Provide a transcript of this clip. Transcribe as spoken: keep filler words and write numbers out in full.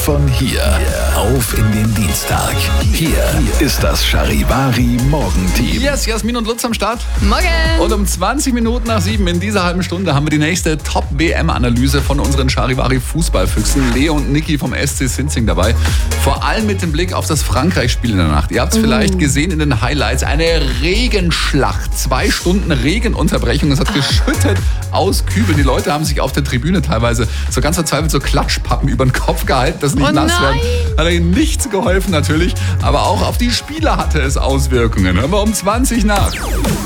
von hier auf in den Dienstag. Hier ist das Charivari Morgenteam. Yes, Jasmin und Lutz am Start. Morgen. Und um zwanzig Minuten nach sieben in dieser halben Stunde haben wir die nächste Top-W M-Analyse von unseren Charivari-Fußballfüchsen. Leo und Niki vom S C Sinzing dabei. Vor allem mit dem Blick auf das Frankreich-Spiel in der Nacht. Ihr habt es uh. vielleicht gesehen in den Highlights. Eine Regenschlacht. Zwei Stunden Regenunterbrechung. Es hat geschüttet aus Kübeln. Die Leute haben sich auf der Tribüne teilweise so ganz verzweifelt so Klatschpappen über den Kopf gehalten, dass nicht oh nass nein. werden. Hat ihnen nichts geholfen natürlich. Aber auch auf die Spieler hatte es Auswirkungen. Hören wir um zwanzig nach.